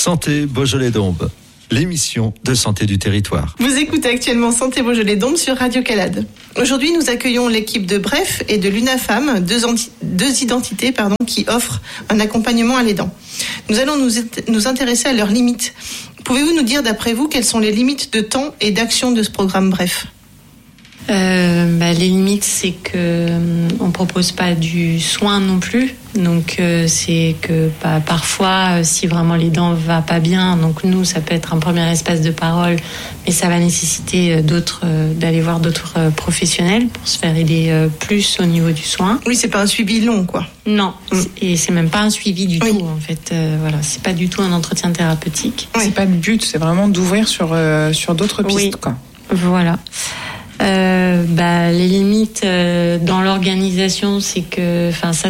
Santé Beaujolais-Dombes, l'émission de santé du territoire. Vous écoutez actuellement Santé Beaujolais-Dombes sur Radio Calade. Aujourd'hui, nous accueillons l'équipe de Bref et de l'UNAFAM, deux identités qui offrent un accompagnement à l'aidant. Nous allons nous intéresser à leurs limites. Pouvez-vous nous dire, d'après vous, quelles sont les limites de temps et d'action de ce programme Bref ? Les limites, c'est que on propose pas du soin non plus. Donc c'est que parfois, si vraiment l'aidant va pas bien, donc nous ça peut être un premier espace de parole, mais ça va nécessiter d'aller voir d'autres professionnels pour se faire aider plus au niveau du soin. Oui, c'est pas un suivi long, quoi. Non, et c'est même pas un suivi du tout en fait. C'est pas du tout un entretien thérapeutique. Oui. C'est pas le but, c'est vraiment d'ouvrir sur d'autres pistes, quoi. Voilà. Les limites dans l'organisation, c'est que,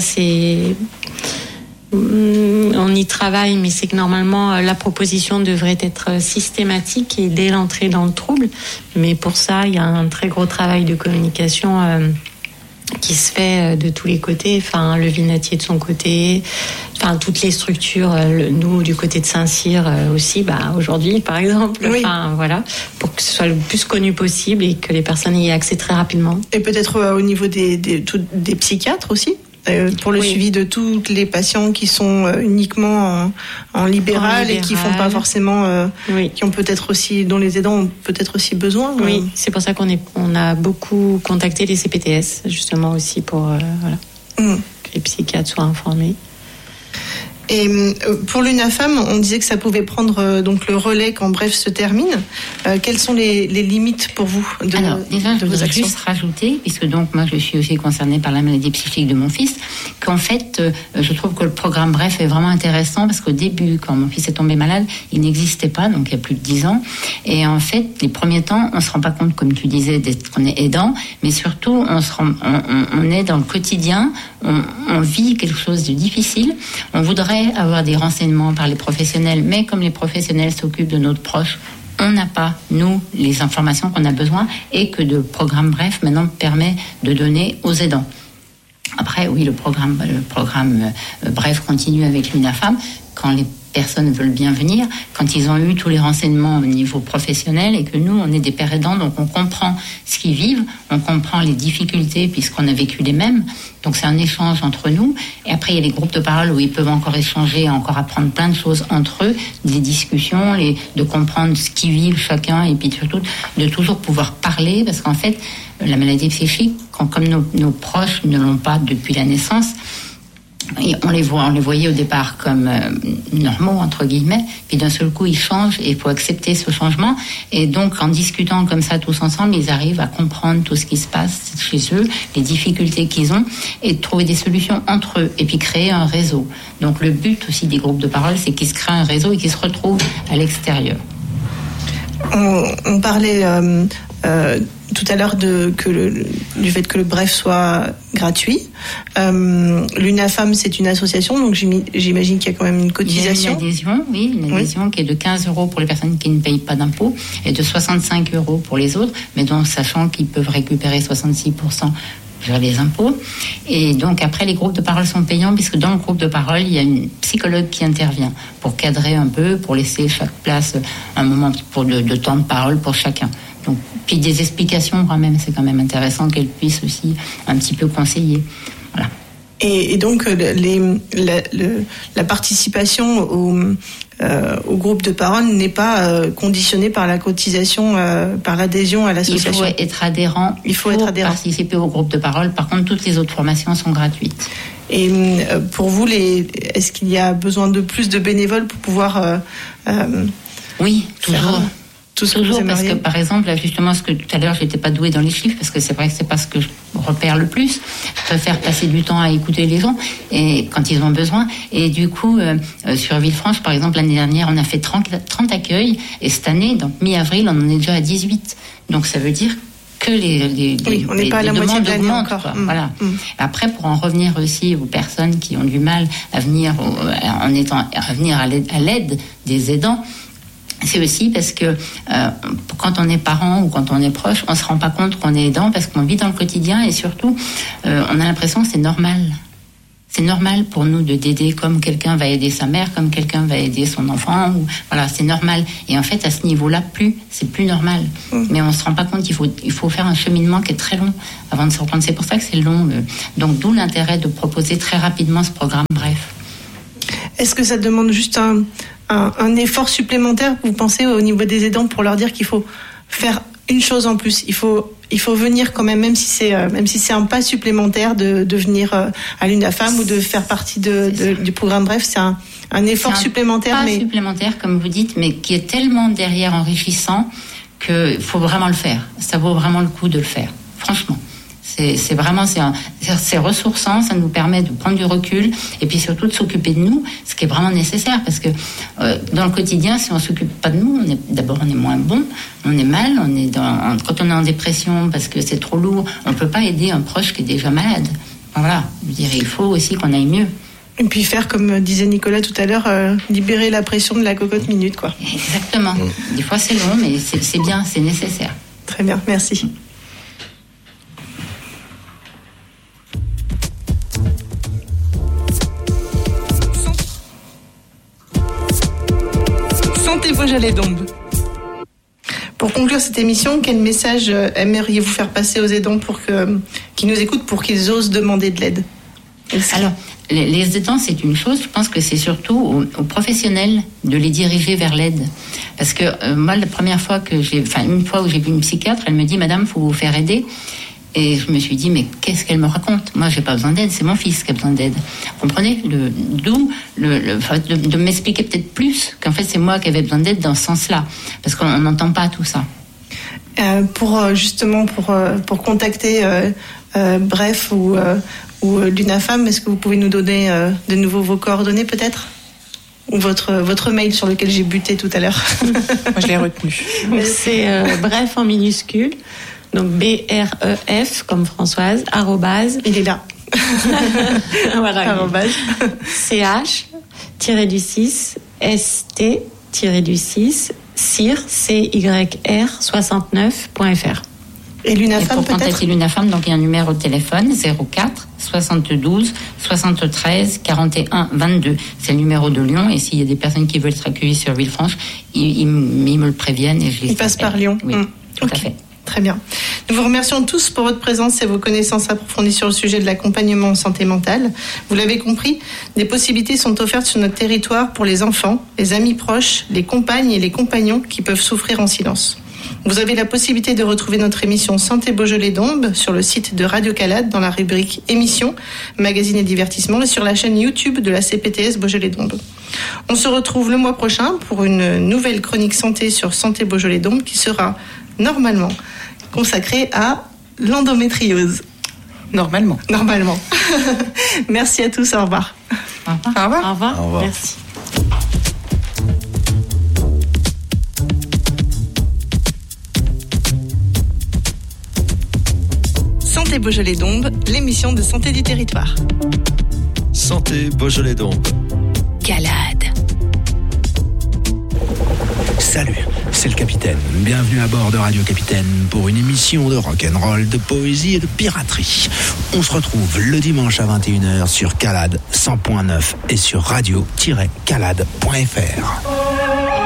on y travaille, mais c'est que normalement la proposition devrait être systématique et dès l'entrée dans le trouble. Mais pour ça, il y a un très gros travail de communication qui se fait de tous les côtés. Le Vinatier de son côté, toutes les structures, nous du côté de Saint-Cyr aussi, aujourd'hui par exemple. Oui. Pour que ce soit le plus connu possible et que les personnes y aient accès très rapidement. Et peut-être au niveau des psychiatres aussi, pour le suivi de tous les patients qui sont uniquement en libéral et qui font pas forcément, qui ont peut-être aussi, dont les aidants ont peut-être aussi besoin. Oui, c'est pour ça qu'on a beaucoup contacté les CPTS justement aussi pour que les psychiatres soient informés. Et pour l'UNAFAM, on disait que ça pouvait prendre donc le relais quand Bref se termine. Quelles sont les limites pour vous de vos actions ? Juste rajouter, puisque donc moi je suis aussi concernée par la maladie psychique de mon fils, qu'en fait je trouve que le programme Bref est vraiment intéressant parce qu'au début, quand mon fils est tombé malade, il n'existait pas, donc il y a plus de 10 ans. Et en fait, les premiers temps, on se rend pas compte, comme tu disais, qu'on est aidant, mais surtout on est dans le quotidien, on vit quelque chose de difficile. On voudrait avoir des renseignements par les professionnels, mais comme les professionnels s'occupent de notre proche, on n'a pas, nous, les informations qu'on a besoin et que le programme Bref, maintenant, permet de donner aux aidants. Après, oui, le programme Bref continue avec l'UNAFAM quand les personnes veulent bien venir, quand ils ont eu tous les renseignements au niveau professionnel et que nous, on est des pères aidants, donc on comprend ce qu'ils vivent, on comprend les difficultés puisqu'on a vécu les mêmes. Donc c'est un échange entre nous. Et après, il y a les groupes de parole où ils peuvent encore échanger, encore apprendre plein de choses entre eux, des discussions, de comprendre ce qu'ils vivent chacun et puis surtout de toujours pouvoir parler parce qu'en fait, la maladie psychique, comme nos proches ne l'ont pas depuis la naissance, et on les voyait au départ comme normaux, entre guillemets, puis d'un seul coup ils changent et il faut accepter ce changement. Et donc en discutant comme ça tous ensemble, ils arrivent à comprendre tout ce qui se passe chez eux, les difficultés qu'ils ont, et trouver des solutions entre eux, et puis créer un réseau. Donc le but aussi des groupes de parole, c'est qu'ils se créent un réseau et qu'ils se retrouvent à l'extérieur. On parlait tout à l'heure du fait que le Bref soit gratuit. L'UNAFAM, c'est une association, donc j'imagine qu'il y a quand même une cotisation. Il y a une adhésion qui est de 15 € pour les personnes qui ne payent pas d'impôts et de 65 € pour les autres, mais donc sachant qu'ils peuvent récupérer 66% sur les impôts. Et donc après, les groupes de parole sont payants puisque dans le groupe de parole, il y a une psychologue qui intervient pour cadrer un peu, pour laisser chaque place un moment de temps de parole pour chacun. Donc, puis des explications quand même, c'est quand même intéressant qu'elle puisse aussi un petit peu conseiller. Voilà. Et donc la participation au groupe de parole n'est pas conditionnée par la cotisation, par l'adhésion à l'association. Il faut être adhérent. Participer au groupe de parole. Par contre, toutes les autres formations sont gratuites. Et pour vous, est-ce qu'il y a besoin de plus de bénévoles pour pouvoir Oui, toujours. Toujours, parce que par exemple, là, justement, ce que tout à l'heure, j'étais pas douée dans les chiffres, parce que c'est vrai que c'est pas ce que je repère le plus. Je préfère passer du temps à écouter les gens et quand ils ont besoin. Et du coup, sur Villefranche, par exemple, l'année dernière, on a fait 30 accueils, et cette année, donc mi-avril, on en est déjà à 18. Donc ça veut dire que les on n'est pas à la moitié de l'année encore. Voilà. Après, pour en revenir aussi aux personnes qui ont du mal à venir à l'aide des aidants, c'est aussi parce que quand on est parent ou quand on est proche, on se rend pas compte qu'on est aidant parce qu'on vit dans le quotidien et surtout, on a l'impression que c'est normal. C'est normal pour nous d'aider comme quelqu'un va aider sa mère, comme quelqu'un va aider son enfant. Voilà, c'est normal. Et en fait, à ce niveau-là, c'est plus normal. Mais on se rend pas compte qu'il faut faire un cheminement qui est très long avant de se reprendre. C'est pour ça que c'est long. Donc, d'où l'intérêt de proposer très rapidement ce programme Bref. Est-ce que ça demande juste un effort supplémentaire, vous pensez, au niveau des aidants, pour leur dire qu'il faut faire une chose en plus? Il faut venir quand même si c'est un pas supplémentaire de venir à l'UNAFAM ou de faire partie du programme Bref. C'est un effort supplémentaire. Pas supplémentaire, comme vous dites, mais qui est tellement derrière enrichissant qu'il faut vraiment le faire. Ça vaut vraiment le coup de le faire, franchement. C'est vraiment c'est ressourçant, ça nous permet de prendre du recul et puis surtout de s'occuper de nous, ce qui est vraiment nécessaire, parce que dans le quotidien, si on s'occupe pas de nous, on est moins bon, on est mal, quand on est en dépression parce que c'est trop lourd, on peut pas aider un proche qui est déjà malade. Voilà, je dirais, il faut aussi qu'on aille mieux. Et puis faire, comme disait Nicolas tout à l'heure, libérer la pression de la cocotte minute, quoi. Exactement. Des fois c'est long, mais c'est bien, c'est nécessaire. Très bien, merci. Santé Beaujolais-Dombes. Pour conclure cette émission, quel message aimeriez-vous faire passer aux aidants qui nous écoutent pour qu'ils osent demander de l'aide? Alors, les aidants, c'est une chose. Je pense que c'est surtout aux professionnels de les diriger vers l'aide. Parce que moi, une fois où j'ai vu une psychiatre, elle me dit, Madame, faut vous faire aider. Et je me suis dit, mais qu'est-ce qu'elle me raconte? Moi, j'ai pas besoin d'aide, c'est mon fils qui a besoin d'aide. Vous comprenez? D'où de m'expliquer peut-être plus qu'en fait, c'est moi qui avais besoin d'aide dans ce sens-là. Parce qu'on n'entend pas tout ça. Pour contacter Bref ou l'UNAFAM, est-ce que vous pouvez nous donner de nouveau vos coordonnées peut-être? Ou votre mail sur lequel j'ai buté tout à l'heure? Moi, je l'ai retenu. C'est Bref en minuscule. Donc BREF comme Françoise, @. Il est là. Voilà. ch-du6 st-du6 cyr69.fr. Et l'UNAFAM, pour contacter l'UNAFAM, donc il y a un numéro de téléphone 04 72 73 41 22. C'est le numéro de Lyon, et s'il y a des personnes qui veulent être accueillies sur Villefranche, ils me le préviennent et je les Ils passent par Lyon. Oui, tout à fait. Très bien. Nous vous remercions tous pour votre présence et vos connaissances approfondies sur le sujet de l'accompagnement en santé mentale. Vous l'avez compris, des possibilités sont offertes sur notre territoire pour les enfants, les amis proches, les compagnes et les compagnons qui peuvent souffrir en silence. Vous avez la possibilité de retrouver notre émission Santé Beaujolais-Dombes sur le site de Radio Calade dans la rubrique Émissions, Magazine et Divertissement, et sur la chaîne YouTube de la CPTS Beaujolais-Dombes. On se retrouve le mois prochain pour une nouvelle chronique santé sur Santé Beaujolais-Dombes qui sera normalement consacrée à l'endométriose. Normalement. Merci à tous, au revoir. Au revoir. Au revoir. Au revoir. Merci. Santé Beaujolais-Dombes, l'émission de santé du territoire. Santé Beaujolais-Dombes. Calade. Salut, c'est le Capitaine. Bienvenue à bord de Radio Capitaine pour une émission de rock'n'roll, de poésie et de piraterie. On se retrouve le dimanche à 21h sur Calade 100.9 et sur radio-calade.fr.